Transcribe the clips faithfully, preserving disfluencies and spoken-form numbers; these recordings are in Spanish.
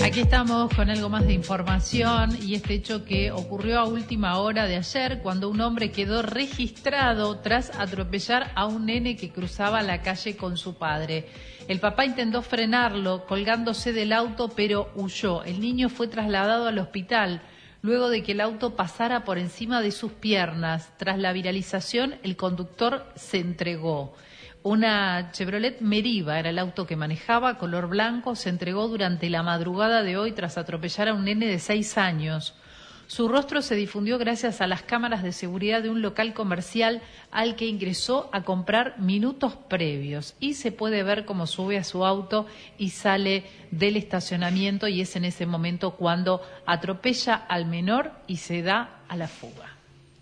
Aquí estamos con algo más de información y este hecho que ocurrió a última hora de ayer cuando un hombre quedó registrado tras atropellar a un nene que cruzaba la calle con su padre. El papá intentó frenarlo colgándose del auto pero huyó. El niño fue trasladado al hospital luego de que el auto pasara por encima de sus piernas. Tras la viralización, el conductor se entregó. Una Chevrolet Meriva era el auto que manejaba, color blanco, se entregó durante la madrugada de hoy tras atropellar a un nene de seis años. Su rostro se difundió gracias a las cámaras de seguridad de un local comercial al que ingresó a comprar minutos previos y se puede ver cómo sube a su auto y sale del estacionamiento y es en ese momento cuando atropella al menor y se da a la fuga.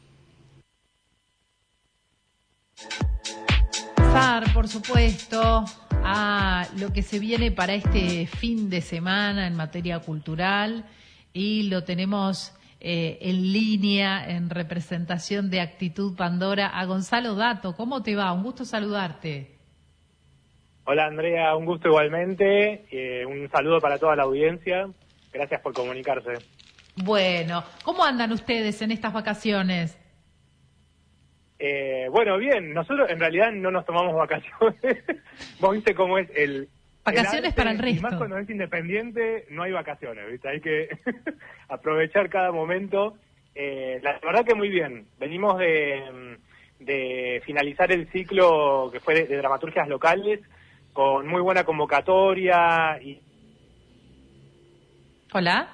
Por supuesto, a lo que se viene para este fin de semana en materia cultural y lo tenemos eh, en línea en representación de Actitud Pandora a Gonzalo Dato. ¿Cómo te va? Un gusto saludarte. Hola Andrea, un gusto igualmente, eh, un saludo para toda la audiencia, gracias por comunicarse. Bueno, ¿cómo andan ustedes en estas vacaciones? Eh, bueno, bien, nosotros en realidad no nos tomamos vacaciones. Vos viste cómo es el... Vacaciones el arte, para el resto. Y más cuando es independiente, no hay vacaciones, ¿viste? Hay que aprovechar cada momento. Eh, la verdad que muy bien. Venimos de, de finalizar el ciclo que fue de, de dramaturgias locales, con muy buena convocatoria y... Hola.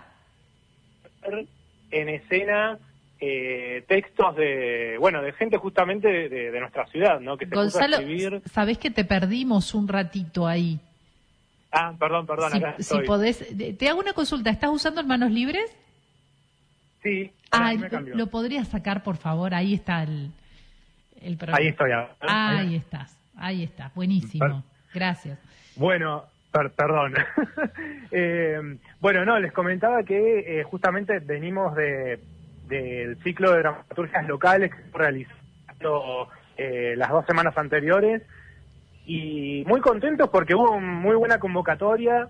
En escena... Eh, textos de, bueno, de gente justamente de, de, de nuestra ciudad, ¿no? Que se Gonzalo, puso a escribir. Sabés que te perdimos un ratito ahí. Ah, perdón, perdón, si, acá estoy. Si podés, te hago una consulta, ¿estás usando en manos libres? Sí. Ah, lo podrías sacar, por favor, ahí está el, el programa. Ahí estoy. Ahora. Ahí, ahí estás, ahí estás, buenísimo, per gracias. Bueno, per perdón. eh, bueno, no, les comentaba que eh, justamente venimos de... del ciclo de dramaturgias locales que se realizó eh, las dos semanas anteriores y muy contentos porque hubo muy buena convocatoria.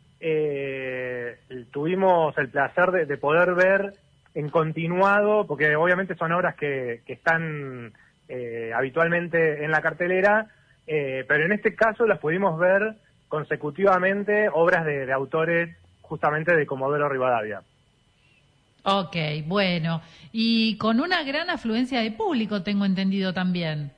Eh, tuvimos el placer de, de poder ver en continuado, porque obviamente son obras que, que están eh, habitualmente en la cartelera, eh, pero en este caso las pudimos ver consecutivamente, obras de, de autores justamente de Comodoro Rivadavia. Ok, bueno. Y con una gran afluencia de público, tengo entendido también.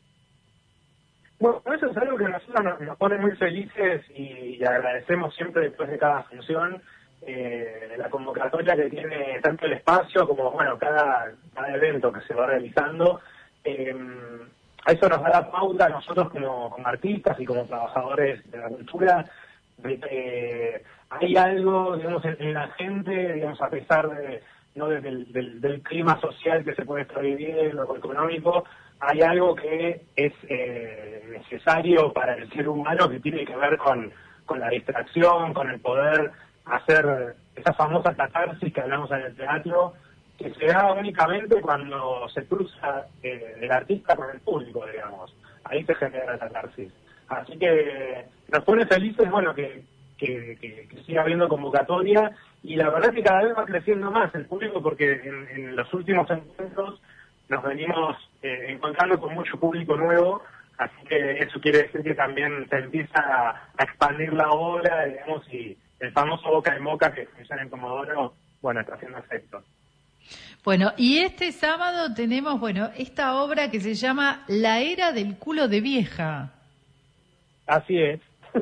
Bueno, eso es algo que a nosotros nos, nos pone muy felices y, y agradecemos siempre después de cada función eh, la convocatoria que tiene tanto el espacio como, bueno, cada, cada evento que se va realizando. Eh, a eso nos da la pauta a nosotros como, como artistas y como trabajadores de la cultura, de que hay algo, digamos, en, en la gente, digamos, a pesar de, no de, del, del, del clima social que se puede estar viviendo o económico, hay algo que es eh, necesario para el ser humano que tiene que ver con, con la distracción, con el poder hacer esa famosa catarsis que hablamos en el teatro, que se da únicamente cuando se cruza eh, el artista con el público, digamos. Ahí se genera la catarsis. Así que nos pone felices, bueno, que, que, que, que siga habiendo convocatoria y la verdad es que cada vez va creciendo más el público porque en, en los últimos encuentros nos venimos eh, encontrando con mucho público nuevo, así que eso quiere decir que también se empieza a, a expandir la obra, digamos, y el famoso boca en boca que funciona en Comodoro, bueno, está haciendo efecto. Bueno, y este sábado tenemos, bueno, esta obra que se llama La Era del Culo de Vieja. Así es.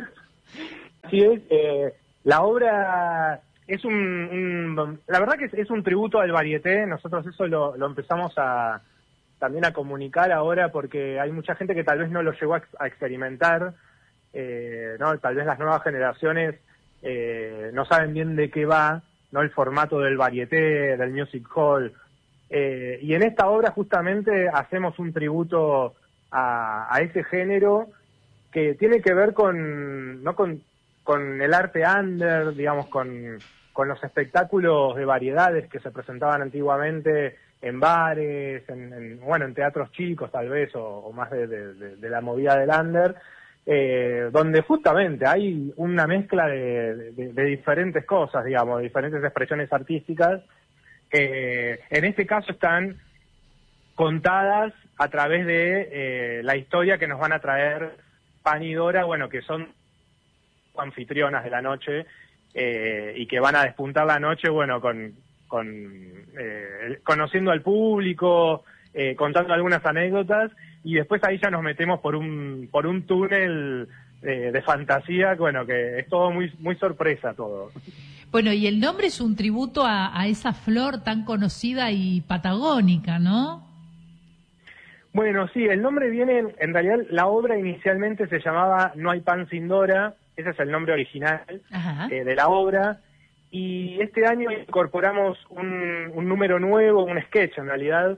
Así es. Eh, la obra es un, un... La verdad que es, es un tributo al varieté. Nosotros eso lo, lo empezamos a también a comunicar ahora porque hay mucha gente que tal vez no lo llegó a, a experimentar. Eh, no, tal vez las nuevas generaciones eh, no saben bien de qué va, no el formato del varieté, del music hall. Eh, y en esta obra justamente hacemos un tributo a, a ese género que tiene que ver con no con, con el arte under, digamos, con, con los espectáculos de variedades que se presentaban antiguamente en bares, en, en bueno, en teatros chicos tal vez, o, o más de, de, de, de la movida del under, eh, donde justamente hay una mezcla de, de, de diferentes cosas, digamos, de diferentes expresiones artísticas. Eh, en este caso están contadas a través de eh, la historia que nos van a traer Pan y Dora, bueno, que son anfitrionas de la noche, eh, y que van a despuntar la noche, bueno, con, con eh, conociendo al público, eh, contando algunas anécdotas, y después ahí ya nos metemos por un por un túnel eh, de fantasía, bueno, que es todo muy muy sorpresa todo. Bueno, y el nombre es un tributo a, a esa flor tan conocida y patagónica, ¿no? Bueno, sí, el nombre viene, en realidad la obra inicialmente se llamaba No hay pan sin Dora, ese es el nombre original eh, de la obra, y este año incorporamos un, un número nuevo, un sketch en realidad,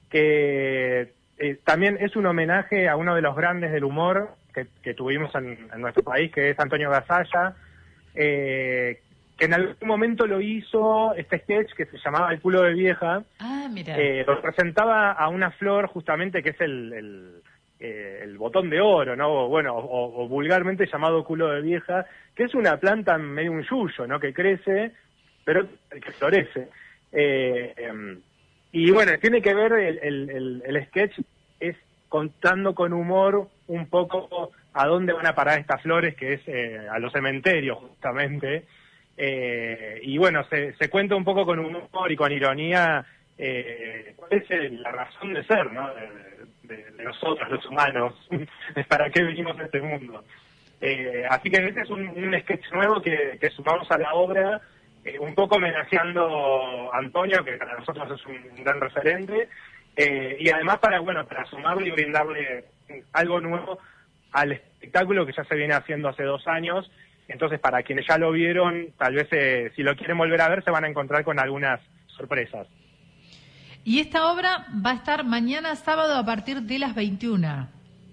que eh, también es un homenaje a uno de los grandes del humor que, que tuvimos en, en nuestro país, que es Antonio Gasalla, eh, que en algún momento lo hizo este sketch que se llamaba El culo de vieja. Ah, mira. Eh, representaba a una flor justamente que es el, el, eh, el botón de oro, ¿no? Bueno, o, o vulgarmente llamado culo de vieja, que es una planta medio un yuyo, ¿no? Que crece, pero que florece. Eh, eh, y bueno, tiene que ver el, el, el, el sketch es contando con humor un poco a dónde van a parar estas flores, que es eh, a los cementerios justamente. Eh, y bueno, se, se cuenta un poco con humor y con ironía eh, cuál es el, la razón de ser, ¿no? De, de, de nosotros, los humanos, para qué venimos a este mundo. Eh, así que este es un, un sketch nuevo que, que sumamos a la obra, eh, un poco homenajeando a Antonio, que para nosotros es un gran referente, eh, y además para, bueno, para sumarle y brindarle algo nuevo al espectáculo que ya se viene haciendo hace dos años. Entonces, para quienes ya lo vieron, tal vez eh, si lo quieren volver a ver, se van a encontrar con algunas sorpresas. Y esta obra va a estar mañana sábado a partir de las veintiuna.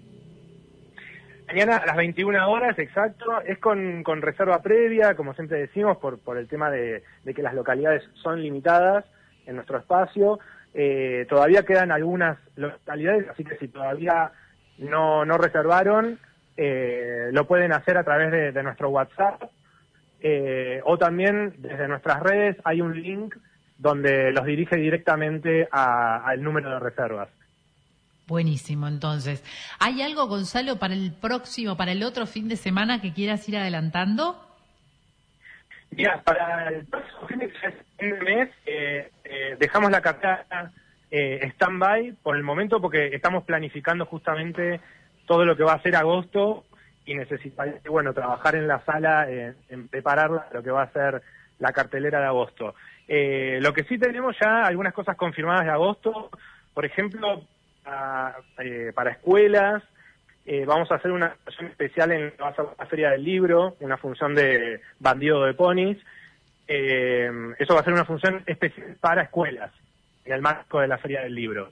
Mañana a las veintiuna horas, exacto, es con, con reserva previa, como siempre decimos, por, por el tema de, de que las localidades son limitadas en nuestro espacio. Eh, todavía quedan algunas localidades, así que si todavía no, no reservaron, eh, lo pueden hacer a través de, de nuestro WhatsApp, eh, o también desde nuestras redes hay un link donde los dirige directamente a, al número de reservas. Buenísimo, entonces. ¿Hay algo, Gonzalo, para el próximo, para el otro fin de semana que quieras ir adelantando? Mira, para el próximo fin de mes eh, eh, dejamos la cartera eh, stand-by por el momento porque estamos planificando justamente todo lo que va a ser agosto y necesitaría, bueno, trabajar en la sala, eh, en prepararla, lo que va a ser la cartelera de agosto. Eh, lo que sí tenemos ya algunas cosas confirmadas de agosto, por ejemplo, a, eh, para escuelas, eh, vamos a hacer una función especial en la Feria del Libro, una función de Bandido de Ponis. Eh, eso va a ser una función especial para escuelas, en el marco de la Feria del Libro.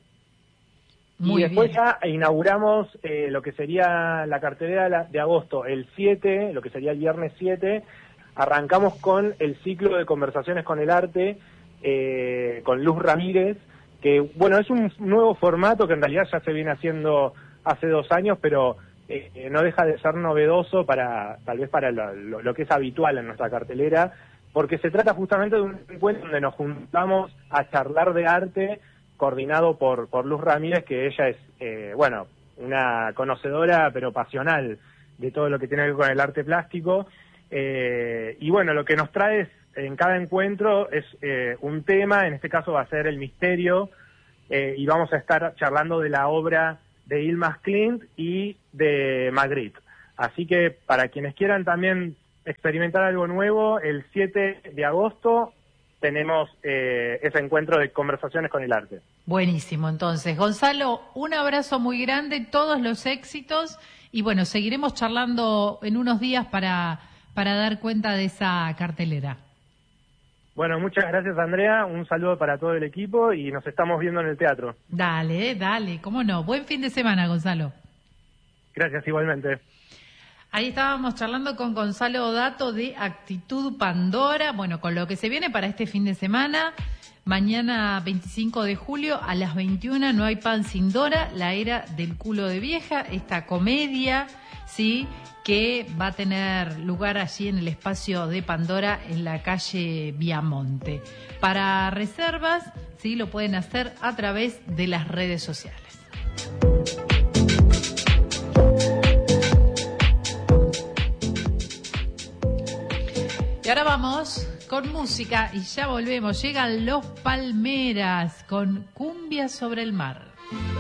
Muy y después bien. ya inauguramos eh, lo que sería la cartelera de agosto, el siete, lo que sería el viernes siete, arrancamos con el ciclo de conversaciones con el arte, eh, con Luz Ramírez, que bueno, es un nuevo formato que en realidad ya se viene haciendo hace dos años, pero eh, no deja de ser novedoso para, tal vez para lo, lo, lo que es habitual en nuestra cartelera, porque se trata justamente de un encuentro donde nos juntamos a charlar de arte, coordinado por, por Luz Ramírez, que ella es, eh, bueno, una conocedora pero pasional de todo lo que tiene que ver con el arte plástico. Eh, y bueno, lo que nos trae es, en cada encuentro es eh, un tema, en este caso va a ser el misterio, eh, y vamos a estar charlando de la obra de Yilmaz Clint y de Magritte. Así que para quienes quieran también experimentar algo nuevo, el siete de agosto tenemos eh, ese encuentro de conversaciones con el arte. Buenísimo, entonces. Gonzalo, un abrazo muy grande, todos los éxitos, y bueno, seguiremos charlando en unos días para, para dar cuenta de esa cartelera. Bueno, muchas gracias, Andrea, un saludo para todo el equipo y nos estamos viendo en el teatro. Dale, dale, cómo no. Buen fin de semana, Gonzalo. Gracias, igualmente. Ahí estábamos charlando con Gonzalo Dato de Actitud Pandora, bueno, con lo que se viene para este fin de semana. Mañana veinticinco de julio a las veintiuna, No hay pan sin Dora, la era del culo de vieja, esta comedia, ¿sí?, que va a tener lugar allí en el espacio de Pandora en la calle Viamonte. Para reservas, sí, lo pueden hacer a través de las redes sociales. Y ahora vamos con música y ya volvemos. Llegan Los Palmeras con Cumbia sobre el mar.